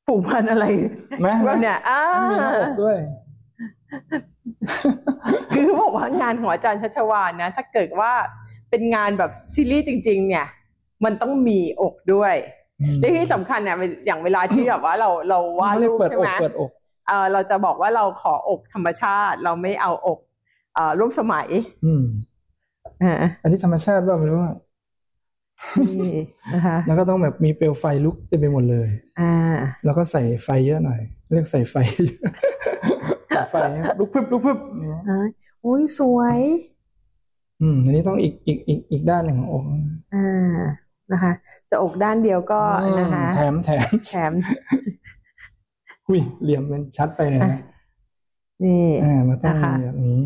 ผูกพันอะไรแบบเนี่ยมีหน้าอกด้วยคือบอกว่างานของอาจารย์ชัชวาลนะถ้าเกิดว่าเป็นงานแบบซีรีส์จริงๆเนี่ยมันต้องมีอกด้วยและที่สำคัญเนี่ยอย่างเวลาที่แบบว่าเราวาดรูปใช่ไหมเราจะบอกว่าเราขออกธรรมชาติเราไม่เอาอกร่วมสมัยอันนี้ธรรมชาติว่าไม่รู้ว่าแล้วก็ต้องแบบมีเปลวไฟลุกเต็มไปหมดเลยแล้วก็ใส่ไฟเยอะหน่อยเรียกใส่ไฟไฟลุกพึบอุ้ยสวยอันนี้ต้องอีกด้านหนึ่งของอกนะคะจะอกด้านเดียวก็นะคะแถมอุ้ยเหลี่ยมมันชัดไปเลยนะนี่มาต้องมีแบบนี้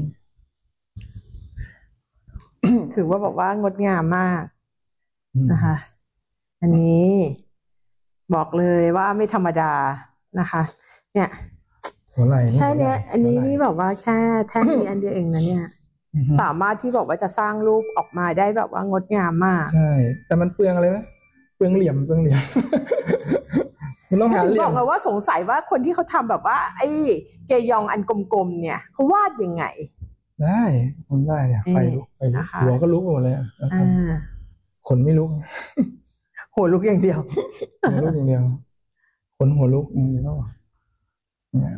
ถือว่าบอกว่างดงามมากนะคะอันนี้บอกเลยว่าไม่ธรรมดานะคะเนี่ยหัวไหล่ใช่เนี่ยอันนี้นี่แบบว่าแค่แท่งนี้อันเดียวเองนะเนี่ยสามารถที่บอกว่าจะสร้างรูปออกมาได้แบบว่างดงามมากใช่แต่มันเปลืองอะไรไหมเปลืองเหลี่ยมมันต้องหาเหลี่ยมบอกเลยว่าสงสัยว่าคนที่เขาทำแบบว่าไอ้เกยองอันกลมๆเนี่ยเขาวาดยังไงได้ทำได้เนี่ยไฟลุกหัวก็ลุกหมดเลยขนไม่ลุกหัวลุกอย่างเดียวหัวลุกอย่างเดียวขนหัวลุกอย่างเดียวเนี่ย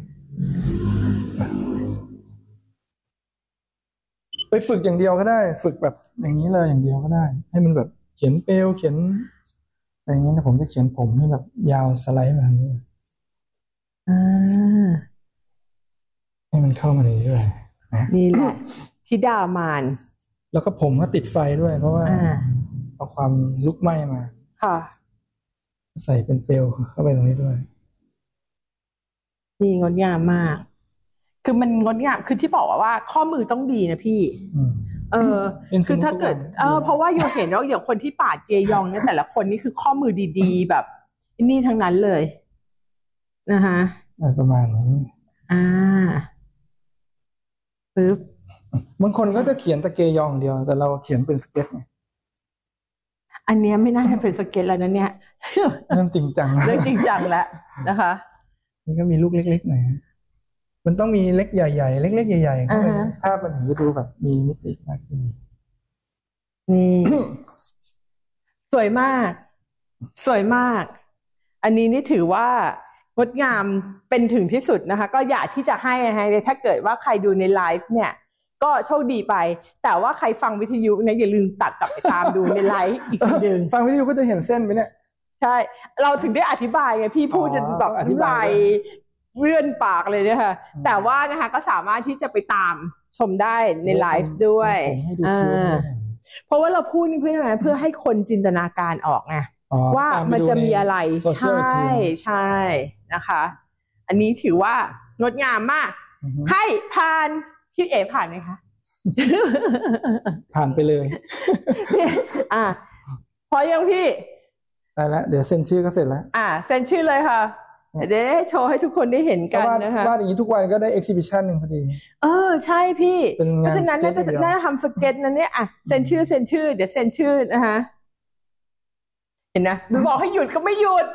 ไปฝึกอย่างเดียวก็ได้ฝึกแบบอย่างนี้เลยอย่างเดียวก็ได้ให้มันแบบเขียนเปลวเขียนอะไรอย่างนี้นะผมจะเขียนผมให้แบบยาวสไลด์แบบนี้ให้มันเข้ามาในนี้ด้วยนี่แหละธิดามานแล้วก็ผมก็ติดไฟด้วยเพราะว่าเอาความลุกไหม้มาค่ะใส่เป็นเปลวเข้าไปตรงนี้ด้วยนี่งดงามมากคือมันงดงามคือที่บอกว่าข้อมือต้องดีนะพี่คือถ้าเกิดเพราะว่าโยเห็นว่าอย่างคนที่ปาดเกยองเนี่ยแต่ละคนนี่คือข้อมือดีๆแบบนี่ทั้งนั้นเลยนะคะประมาณนี้ปึ๊บบางคนก็จะเขียนตะเกยองเดียวแต่เราเขียนเป็นสเก็ตไงอันนี้ไม่น่าจะเป็นสเก็ตแล้วนะเนี่ยเริ่มจริงจังแล้วนะคะนี่ก็มีลูกเล็กๆหน่อยมันต้องมีเล็กใหญ่ๆเล็กๆใหญ่ๆเข้าไปภาพมันถึงจะดูแบบมีมิติมากขึ้นนี่ สวยมากอันนี้นี่ถือว่างดงามเป็นถึงที่สุดนะคะก็อยากที่จะให้ถ้าเกิดว่าใครดูในไลฟ์เนี่ยก็โชคดีไปแต่ว่าใครฟังวิทยุเนี่ยอย่าลืมตัดกลับไปตามดูในไลฟ์อีกทีนึงฟังวิทยุก็จะเห็นเส้นไหมเนี่ยใช่เราถึงได้อธิบายไงพี่พูดแบบอธิบายเลื่อนปากเลยเนี่ยค่ะแต่ว่านะคะก็สามารถที่จะไปตามชมได้ในไลฟ์ด้วยเพราะว่าเราพูดนี่เพื่อให้คนจินตนาการออกไงว่ามันจะมีอะไรใช่นะคะอันนี้ถือว่างดงามมากให้ผ่านที่เอผ่านไหมคะผ่านไปเลยพอยังพี่ได้แล้วเดี๋ยวเซ็นชื่อก็เสร็จแล้วเซ็นชื่อเลยค่ะเดี๋ยวโชว์ให้ทุกคนได้เห็นกันนะคะวาดอย่างนี้ทุกวันก็ได้ exhibition นึงพอดีใช่พี่เพราะฉะนั้นน่าทำสเก็ตนั้นเนี่ยเซ็นชื่อเดี๋ยวเซ็นชื่อนะคะเห็นนะบอกให้หยุดก็ไม่หยุด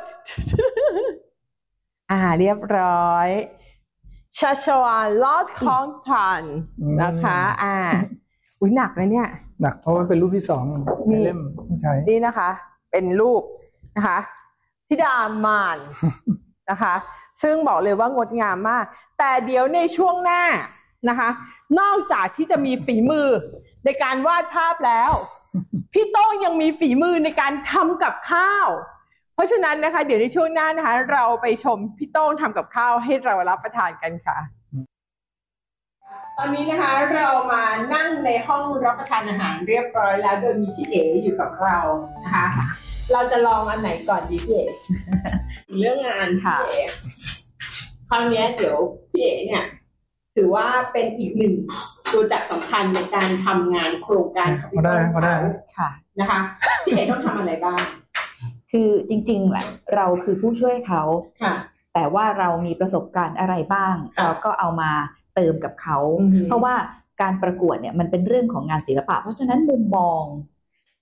เรียบร้อยชัชวาลลอดคลองทันนะคะอุ้ยหนักนะเนี่ยหนักเพราะมันเป็นรูปที่2ในเล่มที่ใช้นี่นะคะเป็นรูปนะคะธิดามานนะคะซึ่งบอกเลยว่างดงามมากแต่เดี๋ยวในช่วงหน้านะคะนอกจากที่จะมีฝีมือในการวาดภาพแล้วพี่โต้งยังมีฝีมือในการทำกับข้าวเพราะฉะนั้นนะคะเดี๋ยวในช่วงหน้านะคะเราไปชมพี่โต้งทำกับข้าวให้เรารับประทานกันค่ะตอนนี้นะคะเรามานั่งในห้องรับประทานอาหารเรียบร้อยแล้วโดยมีพี่เอ๋อยู่กับเรานะคะเราจะลองอันไหนก่อนดีพี่เอ๋เรื่องงานค่ะพี่เอ๋คราวนี้เดี๋ยวพี่เอ๋เนี่ยถือว่าเป็นอีกหนึ่งตัวจักรสำคัญในการทำงานโครงการของพี่โต้งค่ะนะคะพี่เอ๋ต้องทำอะไรบ้างคือจริงๆแหละเราคือผู้ช่วยเขาแต่ว่าเรามีประสบการณ์อะไรบ้างเราก็เอามาเติมกับเขาเพราะว่าการประกวดเนี่ยมันเป็นเรื่องของงานศิลปะเพราะฉะนั้นมุมมอง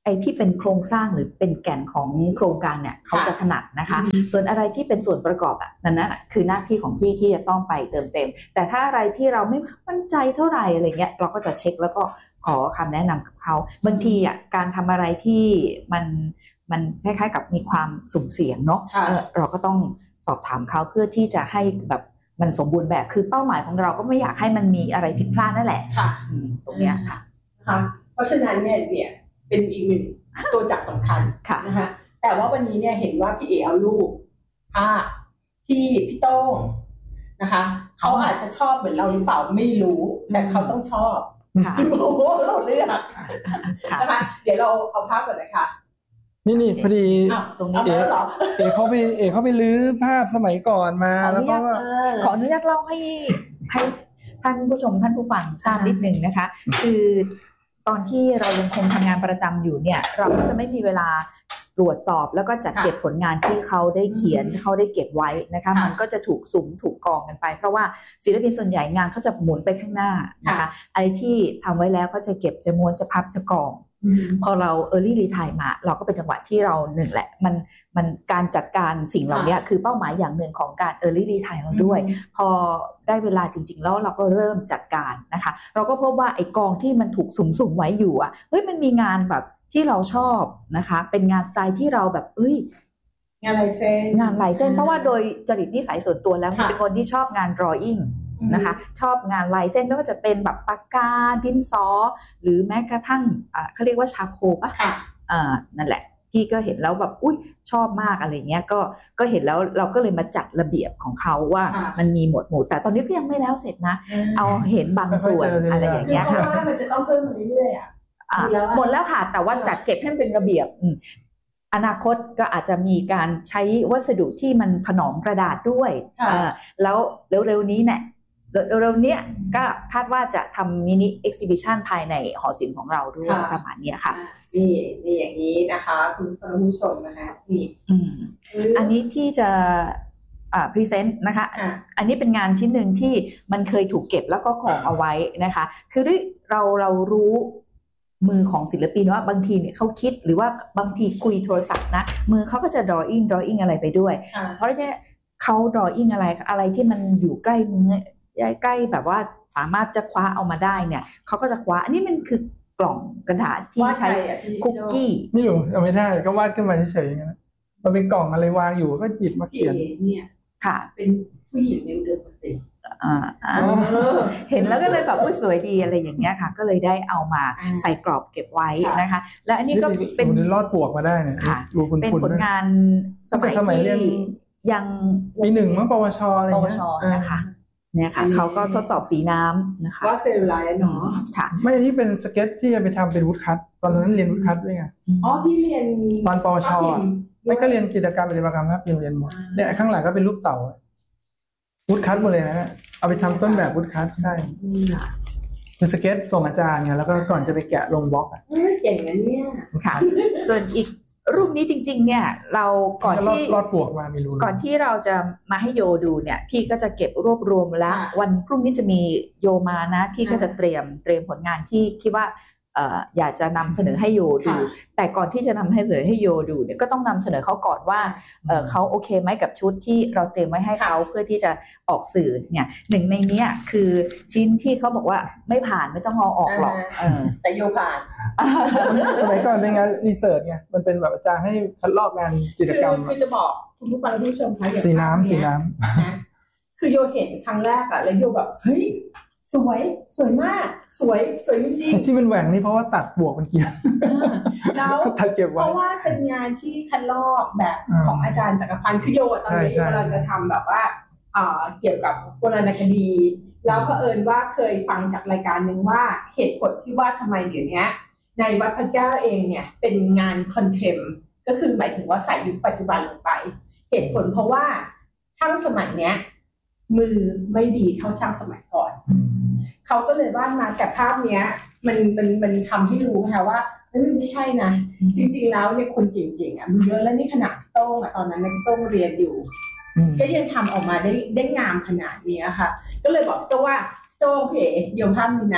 ไอ้ที่เป็นโครงสร้างหรือเป็นแก่นของโครงการเนี่ยเขาจะถนัดนะคะส่วนอะไรที่เป็นส่วนประกอบนั้นคือหน้าที่ของพี่ที่จะต้องไปเติมเต็มแต่ถ้าอะไรที่เราไม่มั่นใจเท่าไหร่อะไรเงี้ยเราก็จะเช็คแล้วก็ขอคำแนะนำกับเขาบางทีการทำอะไรที่มันคล้ายๆกับมีความสุ่มเสี่ยงเนาะเราก็ต้องสอบถามเขาเพื่อที่จะให้แบบมันสมบูรณ์แบบคือเป้าหมายของเราก็ไม่อยากให้มันมีอะไรผิดพลาดนั่นแหละตรงเนี้ยค่ะเพราะฉะนั้นเนี่ยเป็นอีกหนึ่งตัวจักรสำคัญนะคะแต่ว่าวันนี้เนี่ยเห็นว่าพี่เอ๋เอารูปที่พี่โต้งนะคะเขาอาจจะชอบเหมือนเราหรือเปล่าไม่รู้แต่เขาต้องชอบโอ้โหเราเลือกนะคะเดี๋ยวเราเอาภาพก่อนนะคะนี่พอดีตรงนี้เอ๋เขาไปลื้อภาพสมัยก่อนมาแล้วก็ขออนุญาตเล่าให้ท่านผู้ชมท่านผู้ฟังทราบนิดนึงนะคะคือตอนที่เรายังคงทำงานประจำอยู่เนี่ยเราก็จะไม่มีเวลาตรวจสอบแล้วก็จัดเก็บผลงานที่เขาได้เขียนเขาได้เก็บไว้นะคะมันก็จะถูกสุมถูกกองกันไปเพราะว่าศิลปินส่วนใหญ่งานเขาจะหมุนไปข้างหน้านะคะอะไรที่ทำไว้แล้วก็จะเก็บจะม้วนจะพับจะกองพอเรา early retire มาเราก็เป็นจังหวะที่เราหนึ่งแหละมันการจัดการสิ่งเหล่านี้คือเป้าหมายอย่างหนึ่งของการ early retire เราด้วยพอได้เวลาจริงๆแล้วเราก็เริ่มจัดการนะคะเราก็พบว่าไอ้กองที่มันถูกสุ่มไว้อยู่เฮ้ยมันมีงานแบบที่เราชอบนะคะเป็นงานสไตล์ที่เราแบบงานลายเส้นเพราะว่าโดยจริตนิสัยส่วนตัวแล้วเป็นคนที่ชอบงาน drawing นะคะชอบงานลายเส้นไม่ว่าจะเป็นแบบปากกาดินสอหรือแม้กระทั่งเขาเรียกว่าชาโคป่ะนั่นแหละพี่ก็เห็นแล้วแบบชอบมากอะไรเงี้ยก็เห็นแล้วเราก็เลยมาจัดระเบียบของเขาว่ามันมีหมวดหมู่แต่ตอนนี้ก็ยังไม่แล้วเสร็จนะเอาเห็นบางส่วนอะไรอย่างเงี้ยค่ะเพราะว่ามันจะต้องเพิ่มมาเรื่อยหมดแล้วค่ะแต่ว่าจัดเก็บให้เป็นระเบียบอนาคตก็อาจจะมีการใช้วัสดุที่มันถนอมกระดาษด้วยแล้วเร็วๆนี้เนี่ยเร็วๆนี้ก็คาดว่าจะทำมินิเอ็กซิบิชันภายในหอศิลป์ของเราด้วยประมาณนี้ค่ะนี่อย่างนี้นะคะคุณผู้ชมนะคะนี่อันนี้ที่จะพรีเซนต์นะคะอันนี้เป็นงานชิ้นหนึ่งที่มันเคยถูกเก็บแล้วก็กองเอาไว้นะคะคือด้วยเรารู้มือของศิลปินว่าบางทีเนี่ยเขาคิดหรือว่าบางทีคุยโทรศัพท์นะมือเขาก็จะ drawing อะไรไปด้วยเพราะฉะนั้นเขา drawing อะไรที่มันอยู่ใกล้มือใกล้แบบว่าสามารถจะคว้าเอามาได้เนี่ยเขาก็จะคว้าอันนี้มันคือกล่องกระดาษที่ใช้คุกกี้ไม่รู้เอาไม่ได้ก็วาดขึ้นมาเฉยๆอย่างนั้นมันเป็นกล่องอะไรวางอยู่ก็หยิบมาเขียนเนี่ยค่ะเป็นผู้หญิงในอุดมคติเห็นแล้วก็เลยแบบสวยดีอะไรอย่างเงี้ยค่ะก็เลยได้เอามาใส่กรอบเก็บไว้นะคะและอันนี้ก็เป็นรอดปวกมาได้เนี่ยเป็นผลงานสมัยที่ยังปีหนึ่งเมื่อปวชอะไรเงี้ยนะคะเนี่ยค่ะเขาก็ทดสอบสีน้ำนะคะว่าเซลล์ไลน์เนาะค่ะไม่อันนี้เป็นสเก็ตที่จะไปทำเป็นวูดคัทตอนนั้นเรียนวูดคัทด้วยไงพี่เรียนตอนปวชไม่ก็เรียนจิตรกรรมปฏิบัติกรรมครับเรียนหมดเนี่ยข้างหลังก็เป็นรูปเต่าวูดคัทหมดเลยนะเอาไปทำต้นแบบวูดคัทใช่เป็นสเก็ตส่งอาจารย์ไงแล้วก็ก่อนจะไปแกะลงบล็อกเก่งนะเนี่ยค่ะส่วนอีกรูปนี้จริงๆเนี่ยเราก่อนที่รอดปวกมาไม่รู้ก่อนที่เราจะมาให้โยดูเนี่ยพี่ก็จะเก็บรวบรวมแล้ววันพรุ่งนี้จะมีโยมานะพี่ก็จะเตรียมผลงานที่คิดว่าอยากจะนำเสนอให้โยดูแต่ก่อนที่จะนำให้เสนอให้โยดูเนี่ยก็ต้องนำเสนอเขาก่อนว่าเขาโอเคไหมกับชุดที่เราเตรียมไว้ให้เขาเพื่อที่จะออกสื่อเนี่ยหนึ่งในนี้คือชิ้นที่เขาบอกว่าไม่ผ่านไม่ต้องเอาออกหรอกแต่โยผ่านสมัยก่อนเป็นงานรีเสิร์ชไงมันเป็นแบบอาจารย์ให้คัดลอกงานจิตรกรรมคือจะบอกคุณผู้ฟังและผู้ชมคะสีน้ำคือโยเห็นครั้งแรกแล้วโยแบบเฮ้ยสวยมากสวยจริงๆที่เป็นแหว่งนี่เพราะว่าตัดบวกมันเกี่ยวแล้วเพราะว่าเป็นงานที่คัดลอกแบบของอาจารย์จักรพันธ์คือโยตอนนี้กำลังจะทำแบบว่าเกี่ยวกับโบราณคดีแล้วเผอิญว่าเคยฟังจากรายการนึงว่าเหตุผลที่ว่าทำไมเดี๋ยวนี้ในวัดพระแก้วเองเนี่ยเป็นงานคอนเทมก็คือหมายถึงว่าใส่ยุคปัจจุบันลงไปเหตุผลเพราะว่าช่างสมัยเนี้ยมือไม่ดีเท่าช่างสมัยก่อนเขาก็เลยวาดมาแต่ภาพเนี้ยมันทำให้รู้ค่ะว่าไม่ใช่นะจริงๆแล้วเนี่ยคนเก่งๆมันเยอะแล้วนี่ขนาดพี่โต้งตอนนั้นพี่โต้งเรียนอยู่ก็ยังทำออกมาได้งามขนาดนี้ค่ะก็เลยบอกตัวว่าโต้งเพโยภาพนี้นะ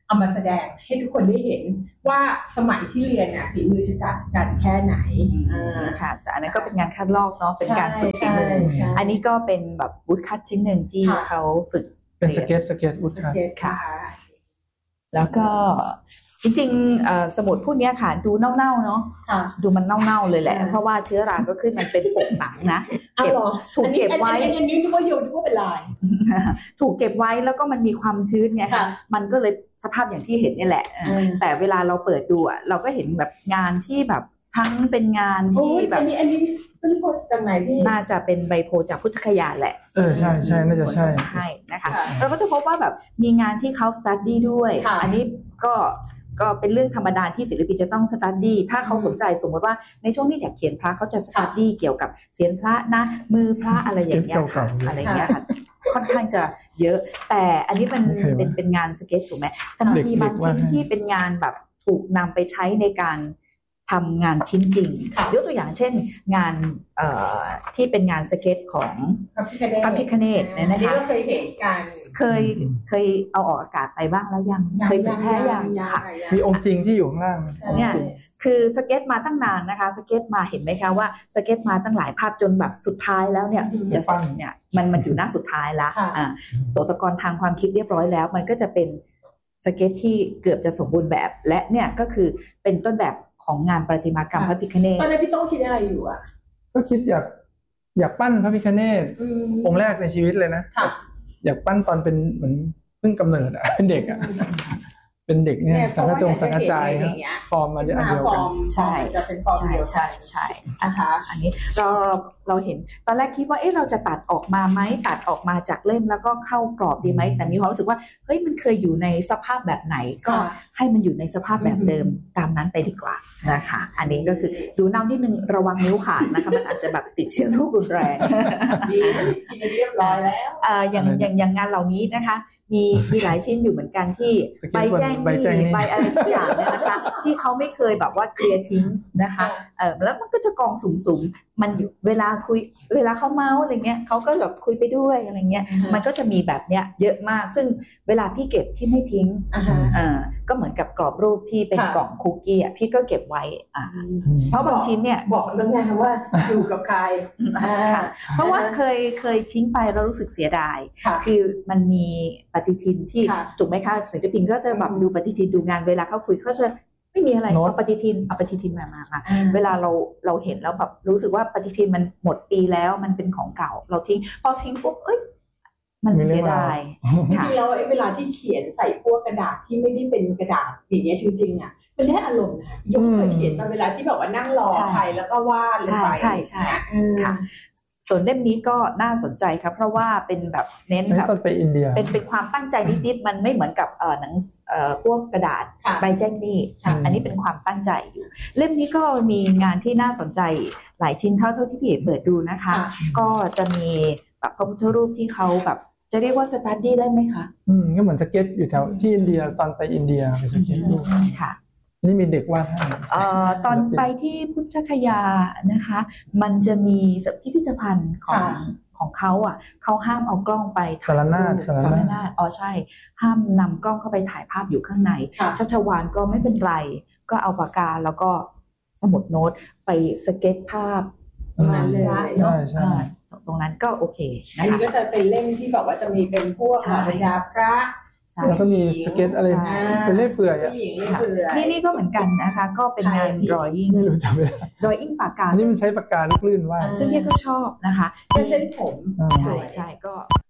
เอามาแสดงให้ทุกคนได้เห็นว่าสมัยที่เรียนฝีมือชะกาจกันแค่ไหนค่ะแต่อันนั้นก็เป็นงานคัดลอกเนาะเป็นการฝึกฝีมืออันนี้ก็เป็นแบบวูดคัทชิ้นหนึ่งที่เขาฝึกเป็นสเก็ตวูดคัทค่ะแล้วก็จริงๆสมุดพวกนี้ค่ะดูเน่าๆเนาะดูมันเน่าๆเลยแหละเพราะว่าเชื้อราก็ขึ้นมันเป็นปกหนังนะถูกเก็บไว้อันนี้นึกว่าโยนนึกว่าเป็นลายถูกเก็บไว้แล้วก็มันมีความชื้นไงค่ะมันก็เลยสภาพอย่างที่เห็นนี่แหละแต่เวลาเราเปิดดูเราก็เห็นแบบงานที่แบบทั้งเป็นงานที่แบบอันนี้เป็นโพสจากไหนพี่น่าจะเป็นใบโพจากพุทธคยาแหละใช่น่าจะใช่นะคะเราก็จะพบว่าแบบมีงานที่เขาสตั๊ดดี้ด้วยอันนี้ก็เป็นเรื่องธรรมดาที่ศิลปินจะต้องสตั๊ดดี้ถ้าเขาสนใจสมมติว่าในช่วงที่อยากเขียนพระเขาจะสตั๊ดดี้เกี่ยวกับเสียนพระนะมือพระอะไรอย่างเงี้ยค่ะอะไรเงี้ยค่ะค่อนข้างจะเยอะแต่อันนี้มันเป็นงานสเก็ตถูกไหมแต่มันมีบางชิ้นที่เป็นงานแบบถูกนำไปใช้ในการทำงานชิ้นจริงยกตัวอย่างเช่นงานที่เป็นงานสเก็ตของพระพิฆเนศเนี่ยนะคะเคยเห็นกันเคยเอาออกอากาศไปบ้างแล้วยังเคยเผยแพร่ยังค่ะมีองค์จริงที่อยู่ข้างล่างเนี่ยคือสเก็ตมาตั้งนานนะคะสเก็ตมาเห็นไหมคะว่าสเก็ตมาตั้งหลายภาพจนแบบสุดท้ายแล้วเนี่ยจะฟังเนี่ยมันอยู่หน้าสุดท้ายแล้วตัวตะกอนทางความคิดเรียบร้อยแล้วมันก็จะเป็นสเก็ตที่เกือบจะสมบูรณ์แบบและเนี่ยก็คือเป็นต้นแบบของงานประติมากรรมพระพิฆเนศตอนนี้พี่ต้องคิดอะไรอยู่อ่ะก็คิดอยากปั้นพระพิฆเนศองค์แรกในชีวิตเลยนะอยากปั้นตอนเป็นเหมือนเพิ่งกำเนิดเป็นเด็กเป็นเด็กเนี่ยสังกจายฟอร์มมาอันเดียวกันใช่จะเป็นฟอร์มเดียวใช่นะคะอันนี้เราเห็นตอนแรกคิดว่าเราจะตัดออกมาไหมตัดออกมาจากเล่มแล้วก็เข้ากรอบดีไหมแต่มีความรู้สึกว่าเฮ้ยมันเคยอยู่ในสภาพแบบไหนก็ให้มันอยู่ในสภาพแบบเดิมตามนั้นไปดีกว่านะคะอันนี้ก็คือดูน้ำนิดนึงระวังนิ้วขาดนะคะมันอาจจะแบบติดเชื้อโรครุนแรงดีเรียบร้อยแล้วอย่างงานเหล่านี้นะคะมีหลายชิ้นอยู่เหมือนกันที่ใบแจ้งนี่ใบอะไรทุกอย่างเนี่ยนะคะที่เขาไม่เคยแบบว่าเคลียร์ทิ้งนะคะแล้วมันก็จะกองสุ่มๆมันอยู่เวลาคุยเวลาเขาเมาอะไรเงี้ยเขาก็แบบคุยไปด้วยอะไรเงี้ยมันก็จะมีแบบเนี้ยเยอะมากซึ่งเวลาพี่เก็บพี่ไม่ทิ้งก็เหมือนกับกรอบรูปที่เป็นกล่องคุกกี้พี่ก็เก็บไว้เพราะบางชิ้นเนี่ยบอกแล้วไงว่าอยู่กับใครเพราะว่าเคยทิ้งไปแล้วรู้สึกเสียดายคือมันมีปฏิทินที่ถูกไหมคะศิลปินก็จะแบบดูปฏิทินดูงานเวลาเขาคุยเขาจะไม่มีอะไรเอาปฏิทินมาเวลาเราเห็นแล้วแบบรู้สึกว่าปฏิทินมันหมดปีแล้วมันเป็นของเก่าเราทิ้งพอทิ้งปุ๊บมันเสียดายจริงๆแล้วเวลาที่เขียนใส่พวกกระดาษที่ไม่ได้เป็นกระดาษอย่างเงี้ยจริงๆอ่ะมันได้อารมณ์นะยกเคยเขียนตอนเวลาที่แบบว่านั่งรอใครแล้วก็วาดลงไปใช่ค่ะส่วนเล่มนี้ก็น่าสนใจครับเพราะว่าเป็นแบบเน้นแบบไปอินเดียเป็นความตั้งใจนิดๆมันไม่เหมือนกับหนังพวกกระดาษใบแจ้งหนี้อันนี้เป็นความตั้งใจอยู่เล่มนี้ก็มีงานที่น่าสนใจหลายชิ้นเท่าที่พี่เอ๋เปิดดูนะคะก็จะมีแบบพระพุทธรูปที่เขาแบบจะเรียกว่าสตั๊ดดี้ได้ไหมคะก็เหมือนสเก็ตอยู่แถวที่อินเดียตอนไปอินเดียไปสเก็ตดูค่ะนี่มีเด็กวาดให้ตอนไปที่พุทธคยานะคะมันจะมีพิพิธภัณฑ์ของเขาเขาห้ามเอากล้องไปสารนาฏใช่ห้ามนำกล้องเข้าไปถ่ายภาพอยู่ข้างในชัชวาลก็ไม่เป็นไรก็เอาปากกาแล้วก็สมุดโน้ตไปสเก็ตภาพตรงนั้นเลยเนาะตรงนั้นก็โอเคอันนี้ก็จะเป็นเล่มที่แบบว่าจะมีเป็นพวกบรรดาพระแล้วก็มีสเก็ตอะไรเป็นเล่เปื่อยนี่ก็เหมือนกันนะคะก็เป็นงานดรอยิ่งไม่รู้จำไม่ได้ดรอยิ่งปากกานี่มันใช้ปากกาลื่นว่าซึ่งพี่ก็ชอบนะคะเป็นเส้นผมใช่ก็